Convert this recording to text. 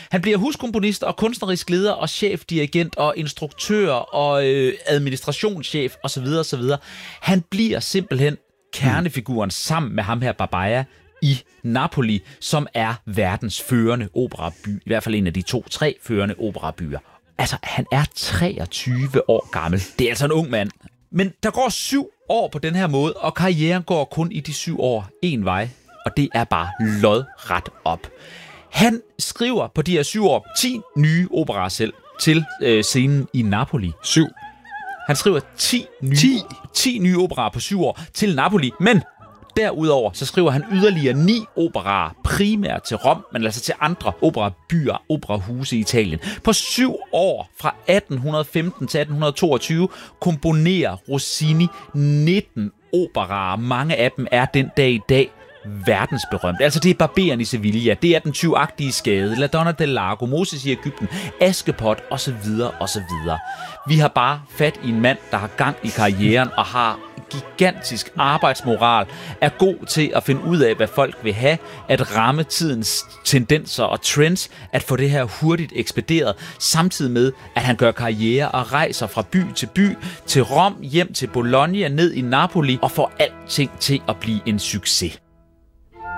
Han bliver huskomponist og kunstnerisk leder og chefdirigent og instruktør og administrationschef osv. osv. Han bliver simpelthen kernefiguren sammen med ham her Barbera i Napoli, som er verdens førende operaby. I hvert fald en af de 2-3 førende operabyer. Altså, han er 23 år gammel. Det er altså en ung mand. Men der går 7 år på den her måde, og karrieren går kun i de 7 år en vej. Og det er bare lodret op. Han skriver på de her 7 år 10 nye operaer selv til scenen i Napoli. 7. Han skriver 10 nye operaer på 7 år til Napoli, men derudover så skriver han yderligere 9 operaer, primært til Rom, men altså til andre operabyer, operahuse i Italien. På 7 år, fra 1815 til 1822, komponerer Rossini 19 operaer. Mange af dem er den dag i dag verdensberømt. Altså det er Barberen i Sevilla, det er Den tyvagtige skade, La Donna del Lago, Moses i Egypten, Askepot osv. osv. Vi har bare fat i en mand, der har gang i karrieren og har gigantisk arbejdsmoral, er god til at finde ud af, hvad folk vil have, at ramme tidens tendenser og trends, at få det her hurtigt ekspederet, samtidig med, at han gør karriere og rejser fra by til by, til Rom, hjem til Bologna, ned i Napoli og får alting til at blive en succes.